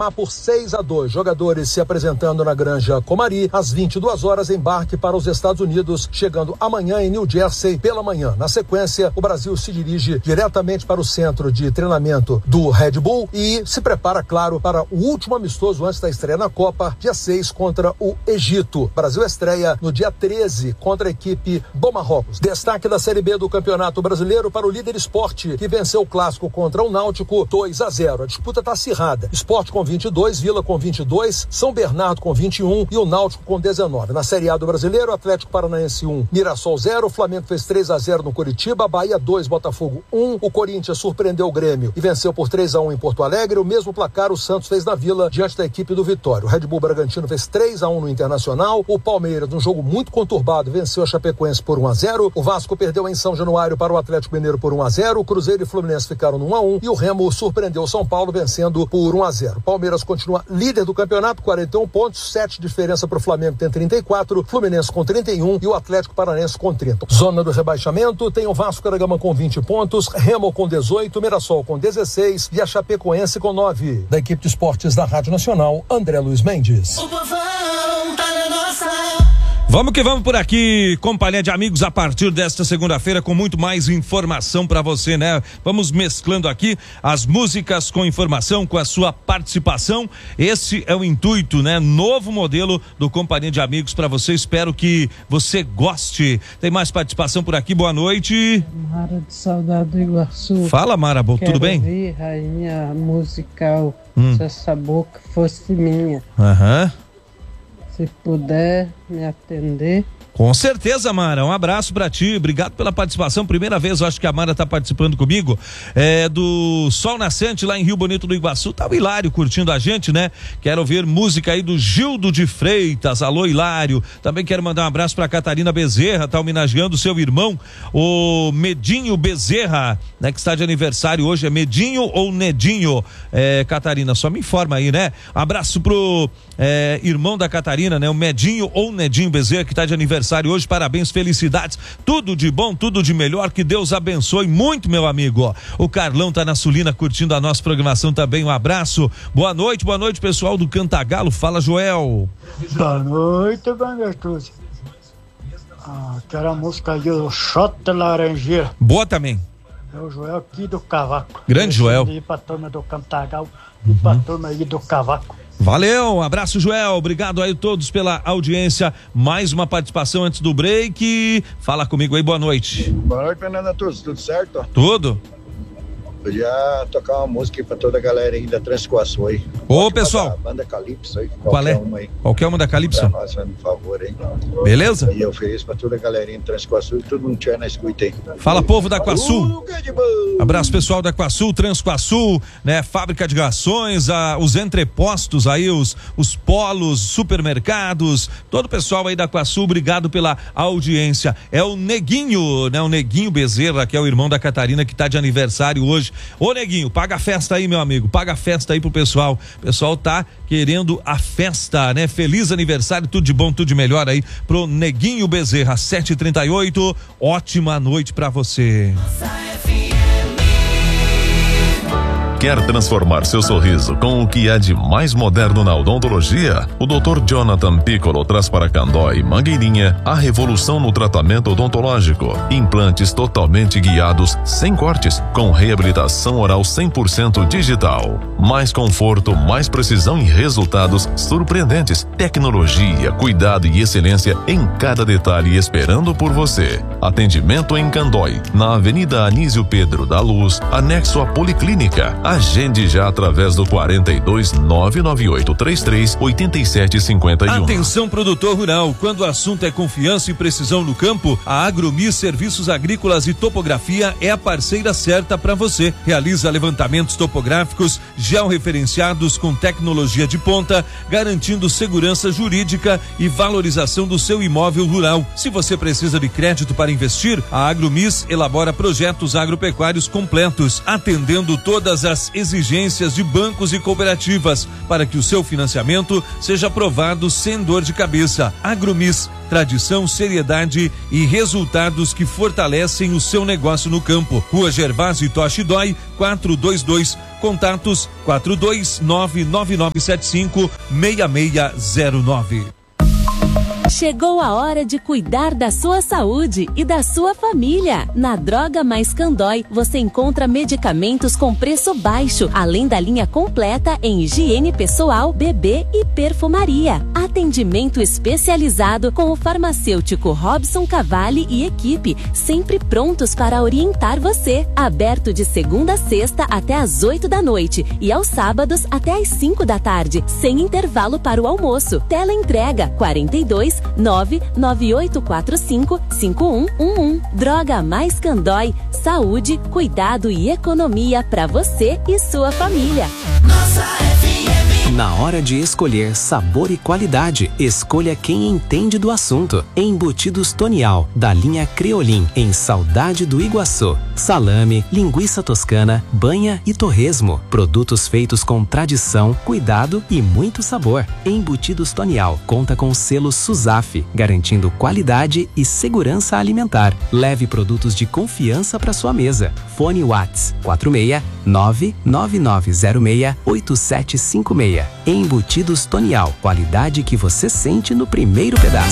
Panamá por 6-2. Jogadores se apresentando na Granja Comari. Às 22 horas, embarque para os Estados Unidos, chegando amanhã em New Jersey pela manhã. Na sequência, o Brasil se dirige diretamente para o centro de treinamento do Red Bull e se prepara, claro, para o último amistoso antes da estreia na Copa, dia 6 contra o Egito. O Brasil estreia no dia 13 contra a equipe do Marrocos. Destaque da Série B do Campeonato Brasileiro para o Líder Sport, que venceu o clássico contra o Náutico 2-0. A disputa está acirrada. Sport com 22, Vila com 22, São Bernardo com 21 e o Náutico com 19. Na Série A do Brasileiro, Atlético Paranaense 1, Mirassol 0, o Flamengo fez 3-0 no Curitiba, Bahia 2, Botafogo 1, o Corinthians surpreendeu o Grêmio e venceu por 3-1 em Porto Alegre. O mesmo placar o Santos fez na Vila diante da equipe do Vitória. O Red Bull Bragantino fez 3-1 no Internacional. O Palmeiras, num jogo muito conturbado, venceu a Chapecoense por 1-0. O Vasco perdeu em São Januário para o Atlético Mineiro por 1-0. O Cruzeiro e Fluminense ficaram no 1-1 e o Remo surpreendeu o São Paulo vencendo por 1-0. O Palmeiras continua líder do campeonato, 41 pontos, 7 de diferença para o Flamengo, tem 34, Fluminense com 31 e o Atlético Paranaense com 30. Zona do rebaixamento tem o Vasco da Gama com 20 pontos, Remo com 18, Mirassol com 16 e a Chapecoense com 9. Da equipe de esportes da Rádio Nacional, André Luiz Mendes. O povão tá na nossa... Vamos que vamos por aqui, companhia de amigos, a partir desta segunda-feira com muito mais informação para você, né? Vamos mesclando aqui as músicas com informação, com a sua participação. Esse é o intuito, né? Novo modelo do Companhia de Amigos para você. Espero que você goste. Tem mais participação por aqui. Boa noite. Mara de Saudade do Iguaçu. Fala, Mara, tudo bem? Quero ouvir Rainha Musical, se essa boca fosse minha. Aham. Se puder me atender. Com certeza, Mara, um abraço pra ti, obrigado pela participação, primeira vez eu acho que a Mara tá participando comigo, do Sol Nascente lá em Rio Bonito do Iguaçu, tá o Hilário curtindo a gente, né? Quero ouvir música aí do Gildo de Freitas, alô Hilário, também quero mandar um abraço pra Catarina Bezerra, tá homenageando o seu irmão, o Medinho Bezerra, né? Que está de aniversário hoje, é Medinho ou Nedinho? Catarina, só me informa aí, né? Abraço pro irmão da Catarina, né? O Medinho ou Nedinho Bezerra, que tá de aniversário hoje, parabéns, felicidades, tudo de bom, tudo de melhor, que Deus abençoe muito, meu amigo. O Carlão tá na Sulina curtindo a nossa programação também, um abraço, boa noite pessoal do Cantagalo, fala Joel. Boa noite, Bangertuzi. Quero a música aí do Xota Laranjeira. Boa também. É o Joel aqui do Cavaco. Grande Joel. E pra turma do Cantagalo e pra turma aí do Cavaco. Valeu, um abraço, Joel, obrigado aí a todos pela audiência, mais uma participação antes do break, fala comigo aí, boa noite. Boa noite, Fernanda Tudo, tudo certo? Tudo. Podia tocar uma música aí pra toda a galera aí da Transcoaçu aí. Ô, pessoal. Banda Calypso aí. Qual é? Uma aí. Qualquer uma da Calypso? Pra nós, por favor aí. Beleza? E eu ofereço pra toda a galerinha de Transcoaçu e todo mundo tiver na escuta aí. Fala, povo da Coaçu. Abraço, pessoal da Coaçu, Transcoaçu, né? Fábrica de rações, os entrepostos aí, os polos, supermercados, todo o pessoal aí da Coaçu, obrigado pela audiência. É o Neguinho, né? O Neguinho Bezerra, que é o irmão da Catarina, que tá de aniversário hoje. Ô Neguinho, paga a festa aí, meu amigo, paga a festa aí pro pessoal. O pessoal tá querendo a festa, né? Feliz aniversário, tudo de bom, tudo de melhor aí pro Neguinho Bezerra, 7h38, ótima noite pra você. Quer transformar seu sorriso com o que é de mais moderno na odontologia? O Dr. Jonathan Piccolo traz para Candói e Mangueirinha a revolução no tratamento odontológico. Implantes totalmente guiados, sem cortes, com reabilitação oral 100% digital. Mais conforto, mais precisão e resultados surpreendentes. Tecnologia, cuidado e excelência em cada detalhe esperando por você. Atendimento em Candói, na Avenida Anísio Pedro da Luz, anexo à Policlínica. Agende já através do 42 998 33 87 51. Atenção, produtor rural, quando o assunto é confiança e precisão no campo, a Agromir Serviços Agrícolas e Topografia é a parceira certa para você. Realiza levantamentos topográficos georreferenciados com tecnologia de ponta, garantindo segurança jurídica e valorização do seu imóvel rural. Se você precisa de crédito para investir, a Agromir elabora projetos agropecuários completos, atendendo todas as exigências de bancos e cooperativas para que o seu financiamento seja aprovado sem dor de cabeça. Agromir, tradição, seriedade e resultados que fortalecem o seu negócio no campo. Rua Gervásio Toshidói, 422, Contatos 42999756609. Chegou a hora de cuidar da sua saúde e da sua família. Na Droga Mais Candói, você encontra medicamentos com preço baixo, além da linha completa em higiene pessoal, bebê e perfumaria. Atendimento especializado com o farmacêutico Robson Cavalli e equipe, sempre prontos para orientar você. Aberto de segunda a sexta até às 8 da noite e aos sábados até às 5 da tarde, sem intervalo para o almoço. Teleentrega 42 99845 5111. Droga Mais Candói, saúde, cuidado e economia para você e sua família. Nossa FM. Na hora de escolher sabor e qualidade, escolha quem entende do assunto. Embutidos Tonial, da linha Creolin, em Saudade do Iguaçu. Salame, linguiça toscana, banha e torresmo. Produtos feitos com tradição, cuidado e muito sabor. Embutidos Tonial conta com o selo SUSAF, garantindo qualidade e segurança alimentar. Leve produtos de confiança para sua mesa. Fone Whats 46 99906 8756. Embutidos Tonial, qualidade que você sente no primeiro pedaço.